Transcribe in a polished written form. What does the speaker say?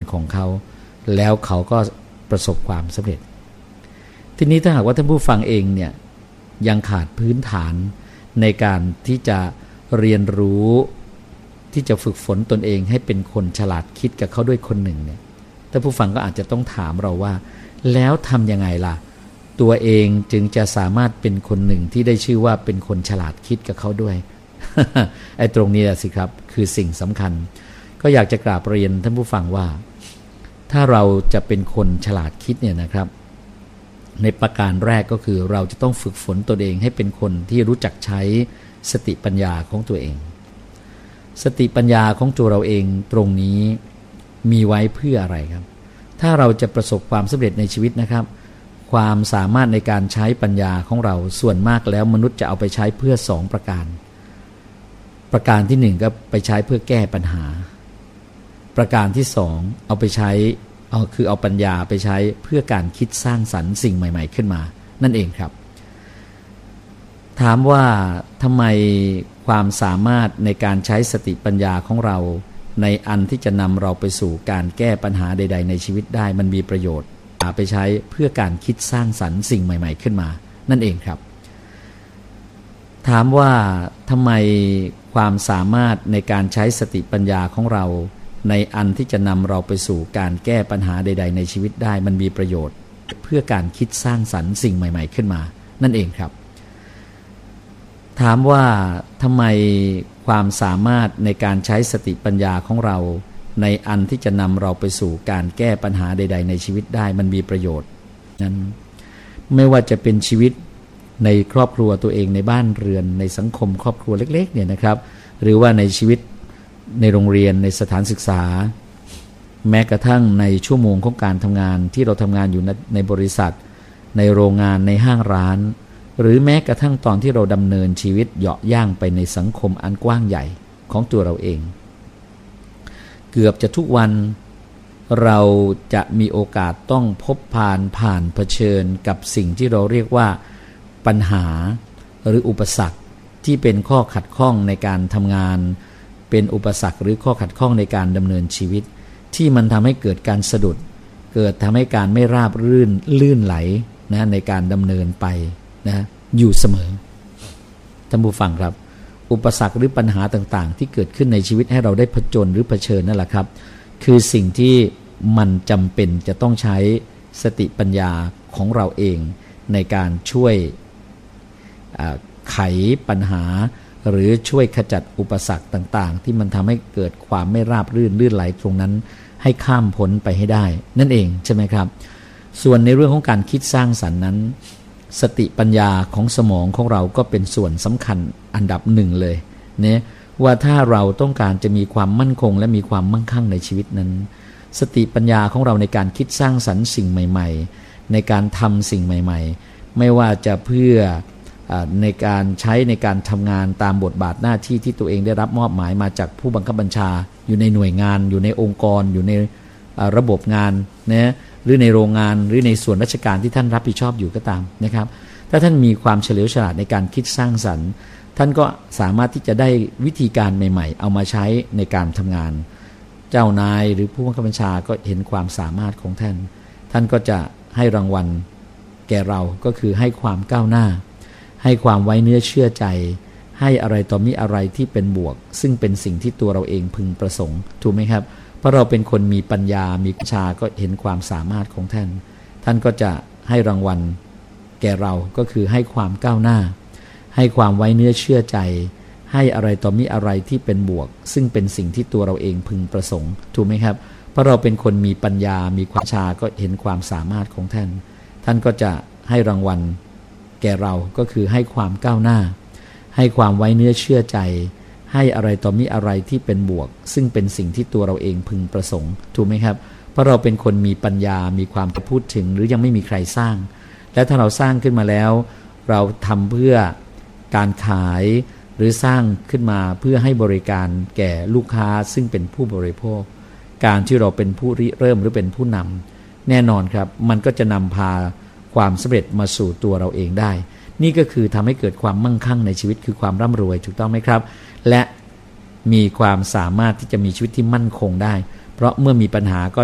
ของเขาแล้วเขาก็ประสบความสำเร็จทีนี้ถ้าหากว่าท่านผู้ฟังเองเนี่ยยังขาดพื้นฐานในการที่จะเรียนรู้ที่จะฝึกฝนตนเองให้เป็นคนฉลาดคิดกับเขาด้วยคนหนึ่งเนี่ยท่านผู้ฟังก็อาจจะต้องถามเราว่าแล้วทำยังไงล่ะตัวเองจึงจะสามารถเป็นคนหนึ่งที่ได้ชื่อว่าเป็นคนฉลาดคิดกับเขาด้วย ไอ้ตรงนี้แหละสิครับคือสิ่งสำคัญก็อยากจะกราบเรียนท่านผู้ฟังว่าถ้าเราจะเป็นคนฉลาดคิดเนี่ยนะครับในประการแรกก็คือเราจะต้องฝึกฝนตนเองให้เป็นคนที่รู้จักใช้สติปัญญาของตัวเองสติปัญญาของตัวเราเองตรงนี้มีไว้เพื่ออะไรครับถ้าเราจะประสบความสำเร็จในชีวิตนะครับความสามารถในการใช้ปัญญาของเราส่วนมากแล้วมนุษย์จะเอาไปใช้เพื่อ2ประการที่1ก็ไปใช้เพื่อแก้ปัญหาประการที่2เอาไปใช้คือเอาปัญญาไปใช้เพื่อการคิดสร้างสรรค์สิ่งใหม่ๆขึ้นมานั่นเองครับถามว่าทำไมความสามารถในการใช้สติปัญญาของเราในอันที่จะนำเราไปสู่การแก้ปัญหาใดๆในชีวิตได้มันมีประโยชน์เอาไปใช้เพื่อการคิดสร้างสรรค์สิ่งใหม่ๆขึ้นมานั่นเองครับถามว่าทำไมความสามารถในการใช้สติปัญญาของเราในอันที่จะนำเราไปสู่การแก้ปัญหาใดๆในชีวิตได้มันมีประโยชน์เพื่อการคิดสร้างสรรค์สิ่งใหม่ๆขึ้นมานั่นเองครับถามว่าทำไมความสามารถในการใช้สติปัญญาของเราในอันที่จะนำเราไปสู่การแก้ปัญหาใดๆในชีวิตได้มันมีประโยชน์นั้นไม่ว่าจะเป็นชีวิตในครอบครัวตัวเองในบ้านเรือนในสังคมครอบครัวเล็กๆเนี่ยนะครับหรือว่าในชีวิตในโรงเรียนในสถานศึกษาแม้กระทั่งในชั่วโมงของการทำงานที่เราทำงานอยู่ในบริษัทในโรงงานในห้างร้านหรือแม้กระทั่งตอนที่เราดำเนินชีวิตเหาะย่างไปในสังคมอันกว้างใหญ่ของตัวเราเองเกือบจะทุกวันเราจะมีโอกาสต้องพบผ่านเผชิญกับสิ่งที่เราเรียกว่าปัญหาหรืออุปสรรคที่เป็นข้อขัดข้องในการทำงานเป็นอุปสรรคหรือข้อขัดข้องในการดำเนินชีวิตที่มันทำให้เกิดการสะดุดเกิดทำให้การไม่ราบลื่นไหลนะในการดำเนินไปนะอยู่เสมอท่านผู้ฟังครับอุปสรรคหรือปัญหาต่างๆที่เกิดขึ้นในชีวิตให้เราได้ผจญหรือเผชิญนั่นแหละครับคือสิ่งที่มันจำเป็นจะต้องใช้สติปัญญาของเราเองในการช่วยไขปัญหาหรือช่วยขจัดอุปสรรคต่างๆที่มันทำให้เกิดความไม่ราบลื่นไหลตรงนั้นให้ข้ามพ้นไปให้ได้นั่นเองใช่ไหมครับส่วนในเรื่องของการคิดสร้างสรรค์นั้นสติปัญญาของสมองของเราก็เป็นส่วนสำคัญอันดับหนึ่งเลยเนี่ยว่าถ้าเราต้องการจะมีความมั่นคงและมีความมั่งคั่งในชีวิตนั้นสติปัญญาของเราในการคิดสร้างสรรค์สิ่งใหม่ๆในการทำสิ่งใหม่ๆไม่ว่าจะเพื่อในการใช้ในการทำงานตามบทบาทหน้าที่ที่ตัวเองได้รับมอบหมายมาจากผู้บังคับบัญชาอยู่ในหน่วยงานอยู่ในองค์กรอยู่ในระบบงานนะหรือในโรงงานหรือในส่วนราชการที่ท่านรับผิดชอบอยู่ก็ตามนะครับถ้าท่านมีความเฉลียวฉลาดในการคิดสร้างสรรค์ท่านก็สามารถที่จะได้วิธีการใหม่ๆเอามาใช้ในการทำงานเจ้านายหรือผู้บังคับบัญชาก็เห็นความสามารถของท่านท่านก็จะให้รางวัลแก่เราก็คือให้ความก้าวหน้าให้ความไว้เนื้อเชื่อใจให้อะไรต่อมีอะไรที่เป็นบวกซึ่งเป็นสิ่งที่ตัวเราเองพึงประสงค์ถูกไหมครับเพราะเราเป็นคนมีปัญญามีวิชาก็เห็นความสามารถของท่านท่านก็จะให้รางวัลแก่เราก็คือให้ความก้าวหน้าให้ความไว้เนื้อเชื่อใจให้อะไรต่อมีอะไรที่เป็นบวกซึ่งเป็นสิ่งที่ตัวเราเองพึงประสงค์ถูกไหมครับเพราะเราเป็นคนมีปัญญามีความวิชาก็เห็นความสามารถของท่านท่านก็จะให้รางวัลแก่เราก็คือให้ความก้าวหน้าให้ความไว้เนื้อเชื่อใจให้อะไรต่อมีอะไรที่เป็นบวกซึ่งเป็นสิ่งที่ตัวเราเองพึงประสงค์ถูกไหมครับเพราะเราเป็นคนมีปัญญามีความจะพูดถึงหรือยังไม่มีใครสร้างและถ้าเราสร้างขึ้นมาแล้วเราทำเพื่อการขายหรือสร้างขึ้นมาเพื่อให้บริการแก่ลูกค้าซึ่งเป็นผู้บริโภคการที่เราเป็นผู้ริเริ่มหรือเป็นผู้นำแน่นอนครับมันก็จะนำพาความสำเร็จมาสู่ตัวเราเองได้นี่ก็คือทำให้เกิดความมั่งคั่งในชีวิตคือความร่ำรวยถูกต้องไหมครับและมีความสามารถที่จะมีชีวิตที่มั่นคงได้เพราะเมื่อมีปัญหาก็